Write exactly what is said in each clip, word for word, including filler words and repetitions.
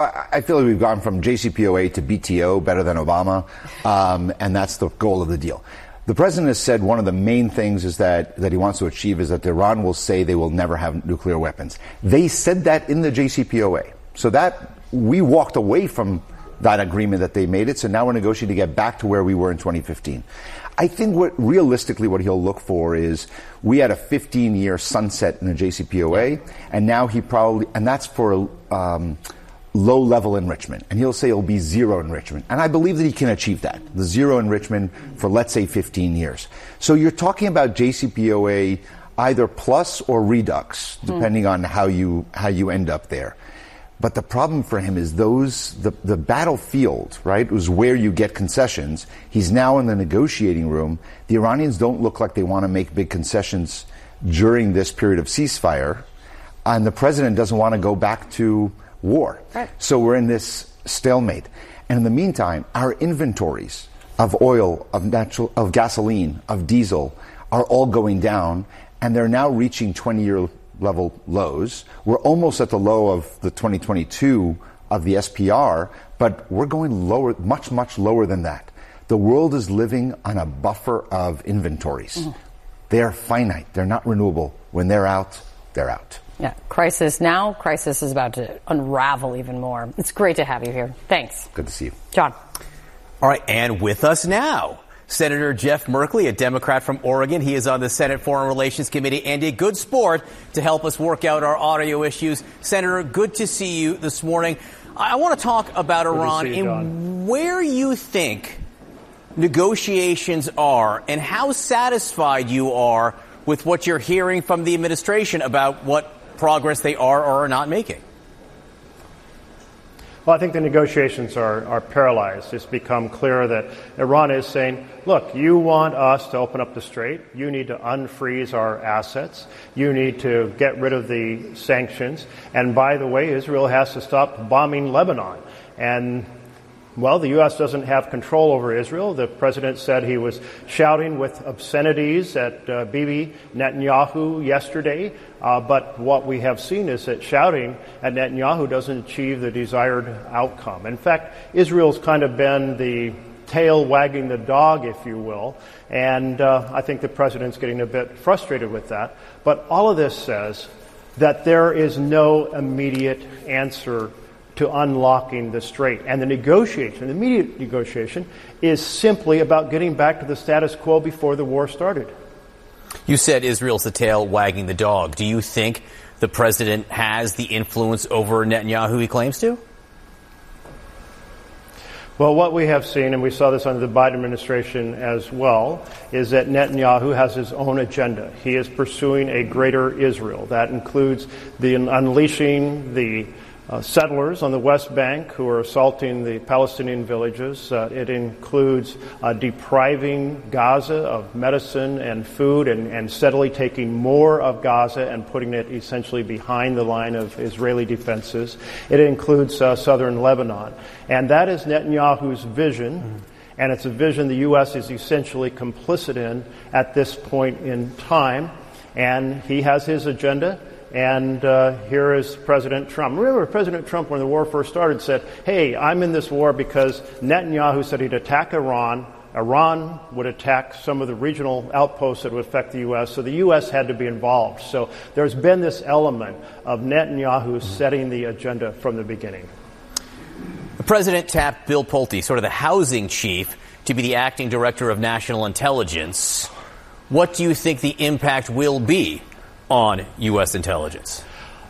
I feel like we've gone from J C P O A to B T O, better than Obama, um, and that's the goal of the deal. The president has said one of the main things is that, that he wants to achieve is that Iran will say they will never have nuclear weapons. They said that in the J C P O A. So that we walked away from that agreement that they made it, so now we're negotiating to get back to where we were in twenty fifteen. I think what realistically what he'll look for is we had a fifteen-year sunset in the J C P O A, and now he probably, and that's for um, low-level enrichment, and he'll say it'll be zero enrichment. And I believe that he can achieve that, the zero enrichment for, let's say, fifteen years. So you're talking about J C P O A either plus or redux, depending mm. on how you how you end up there. But the problem for him is those, the, the battlefield, right, was where you get concessions. He's now in the negotiating room. The Iranians don't look like they want to make big concessions during this period of ceasefire. And the president doesn't want to go back to war. Right. So we're in this stalemate. And in the meantime, our inventories of oil, of natural, of gasoline, of diesel are all going down, and they're now reaching twenty-year level lows. We're almost at the low of the twenty twenty-two of the S P R, but we're going lower, much, much lower than that. The world is living on a buffer of inventories. Mm-hmm. They are finite. They're not renewable. When they're out, they're out. Yeah, crisis now, crisis is about to unravel even more. It's great to have you here. Thanks. Good to see you. John. All right, and with us now, Senator Jeff Merkley, a Democrat from Oregon. He is on the Senate Foreign Relations Committee and a good sport to help us work out our audio issues. Senator, good to see you this morning. I want to talk about good Iran you, and where you think negotiations are and how satisfied you are with what you're hearing from the administration about what progress they are or are not making. Well, I think the negotiations are, are paralyzed. It's become clear that Iran is saying, look, you want us to open up the strait. You need to unfreeze our assets. You need to get rid of the sanctions. And by the way, Israel has to stop bombing Lebanon. And well, the U S doesn't have control over Israel. The president said he was shouting with obscenities at uh, Bibi Netanyahu yesterday. Uh, but what we have seen is that shouting at Netanyahu doesn't achieve the desired outcome. In fact, Israel's kind of been the tail wagging the dog, if you will. And uh, I think the president's getting a bit frustrated with that. But all of this says that there is no immediate answer to unlocking the strait. And the negotiation, the immediate negotiation, is simply about getting back to the status quo before the war started. You said Israel's the tail wagging the dog. Do you think the president has the influence over Netanyahu he claims to? Well, what we have seen, and we saw this under the Biden administration as well, is that Netanyahu has his own agenda. He is pursuing a greater Israel. That includes the unleashing the Uh, settlers on the West Bank who are assaulting the Palestinian villages. Uh, it includes uh, depriving Gaza of medicine and food and, and steadily taking more of Gaza and putting it essentially behind the line of Israeli defenses. It includes uh, southern Lebanon. And that is Netanyahu's vision. Mm-hmm. And it's a vision the U S is essentially complicit in at this point in time. And he has his agenda. And uh, here is President Trump. Remember, President Trump, when the war first started, said, hey, I'm in this war because Netanyahu said he'd attack Iran. Iran would attack some of the regional outposts that would affect the U S, so the U S had to be involved. So there's been this element of Netanyahu setting the agenda from the beginning. The president tapped Bill Pulte, sort of the housing chief, to be the acting director of national intelligence. What do you think the impact will be on U S intelligence?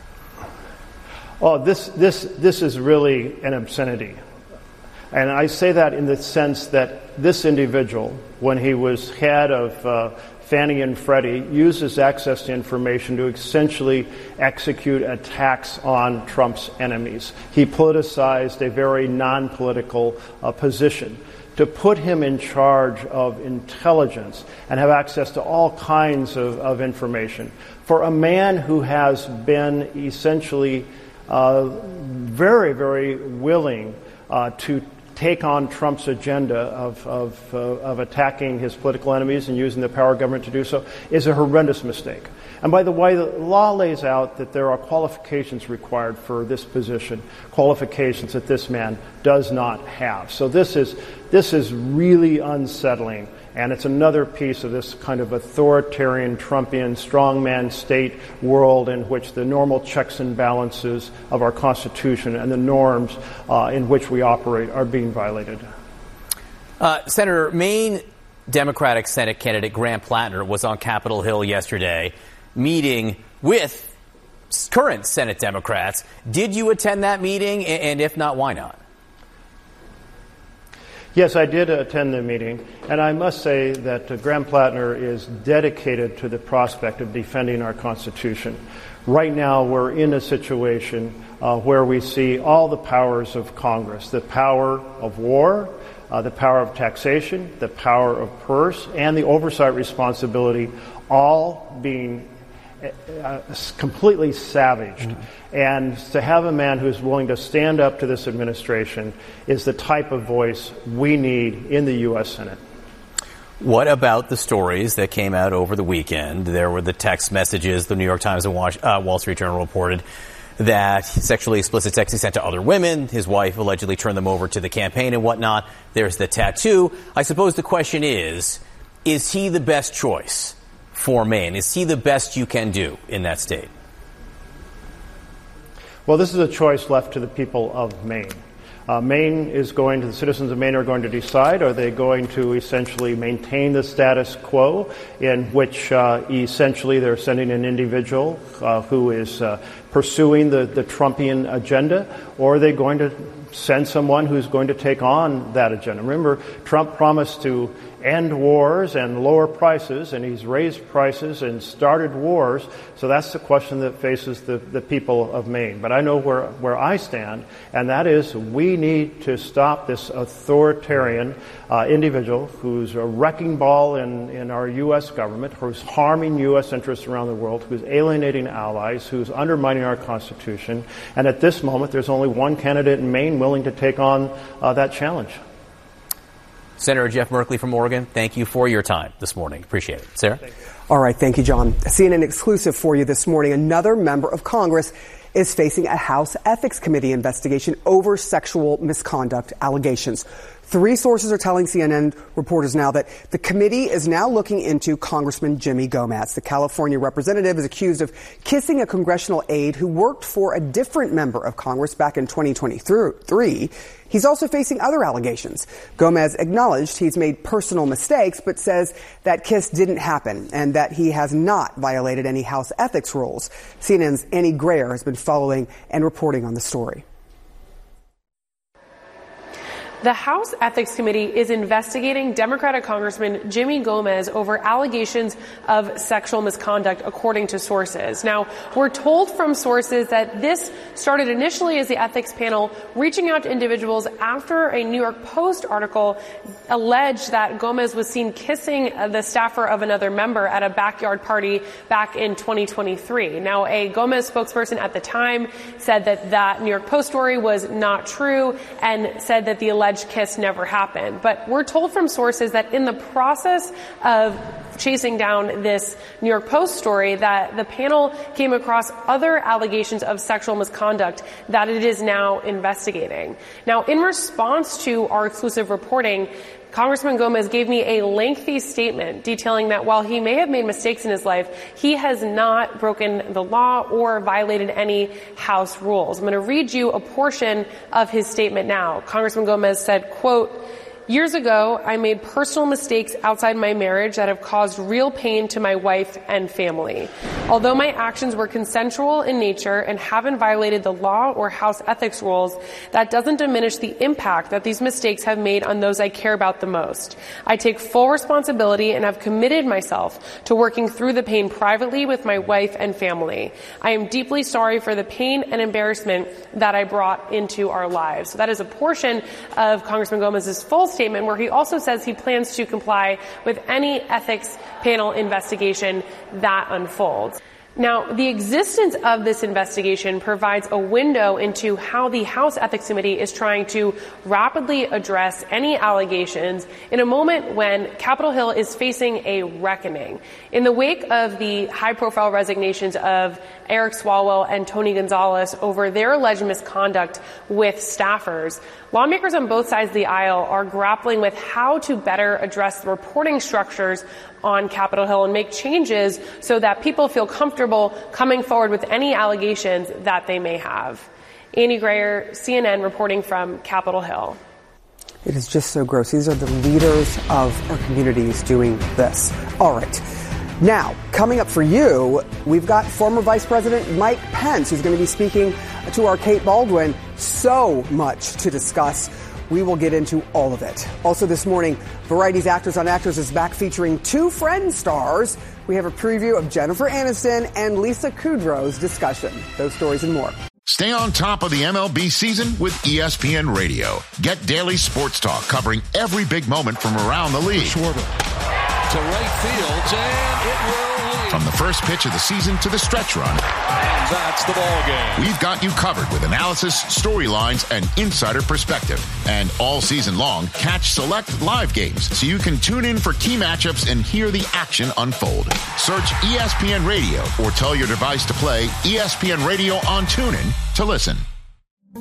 Oh, this this this is really an obscenity. And I say that in the sense that this individual, when he was head of uh, Fannie and Freddie, uses access to information to essentially execute attacks on Trump's enemies. He politicized a very non-political uh, position. To put him in charge of intelligence and have access to all kinds of, of information. For a man who has been essentially uh, very, very willing uh, to take on Trump's agenda of, of, uh, of attacking his political enemies and using the power of government to do so, is a horrendous mistake. And by the way, the law lays out that there are qualifications required for this position, qualifications that this man does not have. So this is this is really unsettling, and it's another piece of this kind of authoritarian, Trumpian, strongman state world in which the normal checks and balances of our Constitution and the norms uh, in which we operate are being violated. Uh, Senator, Maine Democratic Senate candidate Graham Plattner was on Capitol Hill yesterday meeting with current Senate Democrats. Did you attend that meeting? And if not, why not? Yes, I did attend the meeting, and I must say that uh, Graham Plattner is dedicated to the prospect of defending our Constitution. Right now, we're in a situation uh, where we see all the powers of Congress, the power of war, uh, the power of taxation, the power of purse, and the oversight responsibility all being Uh, completely savaged. Mm-hmm. And to have a man who's willing to stand up to this administration is the type of voice we need in the U S Senate. What about the stories that came out over the weekend? There were the text messages. The New York Times and Wash, uh, Wall Street Journal reported that sexually explicit texts he sent to other women. His wife allegedly turned them over to the campaign and whatnot. There's the tattoo. I suppose the question is, is he the best choice for Maine? Is he the best you can do in that state? Well, this is a choice left to the people of Maine. Uh, Maine is going to, the citizens of Maine are going to decide, are they going to essentially maintain the status quo in which uh, essentially they're sending an individual uh, who is uh, pursuing the, the Trumpian agenda, or are they going to send someone who's going to take on that agenda? Remember, Trump promised to end wars and lower prices, and he's raised prices and started wars. So that's the question that faces the, the people of Maine. But I know where, where I stand, and that is we need to stop this authoritarian uh, individual who's a wrecking ball in, in our U S government, who's harming U S interests around the world, who's alienating allies, who's undermining our Constitution. And at this moment, there's only one candidate in Maine willing to take on uh, that challenge. Senator Jeff Merkley from Oregon, thank you for your time this morning. Appreciate it. Sarah? All right. Thank you, John. A C N N exclusive for you this morning. Another member of Congress is facing a House Ethics Committee investigation over sexual misconduct allegations. Three sources are telling C N N reporters now that the committee is now looking into Congressman Jimmy Gomez. The California representative is accused of kissing a congressional aide who worked for a different member of Congress back in twenty twenty-three. He's also facing other allegations. Gomez acknowledged he's made personal mistakes, but says that kiss didn't happen and that he has not violated any House ethics rules. C N N's Annie Grayer has been following and reporting on the story. The House Ethics Committee is investigating Democratic Congressman Jimmy Gomez over allegations of sexual misconduct, according to sources. Now, we're told from sources that this started initially as the ethics panel reaching out to individuals after a New York Post article alleged that Gomez was seen kissing the staffer of another member at a backyard party back in twenty twenty-three. Now, a Gomez spokesperson at the time said that that New York Post story was not true and said that the alleged kiss never happened. But we're told from sources that in the process of chasing down this New York Post story that the panel came across other allegations of sexual misconduct that it is now investigating. Now, in response to our exclusive reporting, Congressman Gomez gave me a lengthy statement detailing that while he may have made mistakes in his life, he has not broken the law or violated any House rules. I'm going to read you a portion of his statement now. Congressman Gomez said, quote, "Years ago, I made personal mistakes outside my marriage that have caused real pain to my wife and family. Although my actions were consensual in nature and haven't violated the law or House ethics rules, that doesn't diminish the impact that these mistakes have made on those I care about the most. I take full responsibility and have committed myself to working through the pain privately with my wife and family. I am deeply sorry for the pain and embarrassment that I brought into our lives." So that is a portion of Congressman Gomez's full statement where he also says he plans to comply with any ethics panel investigation that unfolds. Now, the existence of this investigation provides a window into how the House Ethics Committee is trying to rapidly address any allegations in a moment when Capitol Hill is facing a reckoning. In the wake of the high-profile resignations of Eric Swalwell and Tony Gonzalez over their alleged misconduct with staffers, lawmakers on both sides of the aisle are grappling with how to better address the reporting structures on Capitol Hill and make changes so that people feel comfortable coming forward with any allegations that they may have. Andy Greyer, C N N, reporting from Capitol Hill. It is just so gross. These are the leaders of our communities doing this. All right. Now, coming up for you, we've got former Vice President Mike Pence, who's going to be speaking to our Kate Baldwin. So much to discuss. We will get into all of it. Also this morning, Variety's Actors on Actors is back featuring two Friends stars. We have a preview of Jennifer Aniston and Lisa Kudrow's discussion. Those stories and more. Stay on top of the M L B season with E S P N Radio. Get daily sports talk covering every big moment from around the league. Schwarber to right field, and it will lead. From the first pitch of the season to the stretch run. And that's the ball game. We've got you covered with analysis, storylines, and insider perspective. And all season long, catch select live games so you can tune in for key matchups and hear the action unfold. Search E S P N Radio or tell your device to play E S P N Radio on TuneIn to listen.